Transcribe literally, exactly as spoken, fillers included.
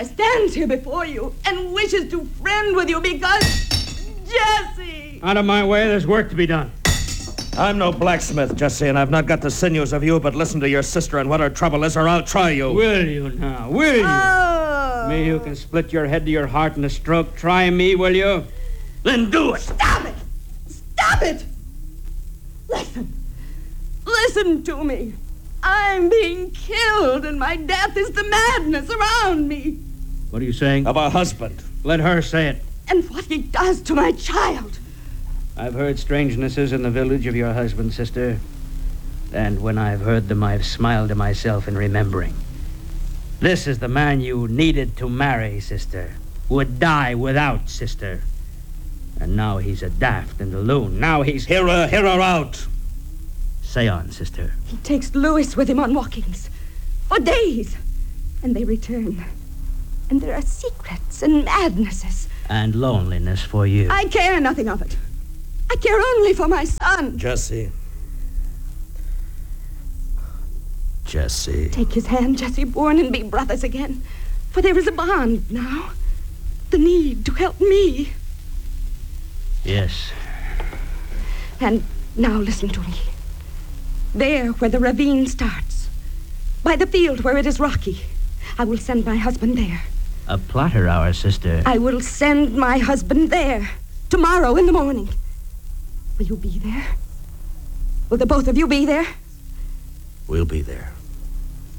brother stands here before you and wishes to friend with you because... Jesse! Out of my way, there's work to be done. I'm no blacksmith, Jesse, and I've not got the sinews of you, but listen to your sister and what her trouble is, or I'll try you. Will you now? Will you? Oh. Me who can split your head to your heart in a stroke. Try me, will you? Then do it. Stop it! Stop it! Listen. Listen to me. I'm being killed, and my death is the madness around me. What are you saying? Of a husband. Let her say it. And what he does to my child. I've heard strangenesses in the village of your husband, sister. And when I've heard them, I've smiled to myself in remembering. This is the man you needed to marry, sister. Would die without, sister. And now he's a daft and a loon. Now he's... Hear her, hear her out. Say on, sister. He takes Louis with him on walkings. For days. And they return. And there are secrets and madnesses. And loneliness for you. I care nothing of it. I care only for my son. Jesse. Jesse. Take his hand, Jesse Bourne, and be brothers again. For there is a bond now. The need to help me. Yes. And now listen to me. There where the ravine starts, by the field where it is rocky, I will send my husband there. A plotter hour, sister. I will send my husband there tomorrow in the morning. Will you be there? Will the both of you be there? We'll be there.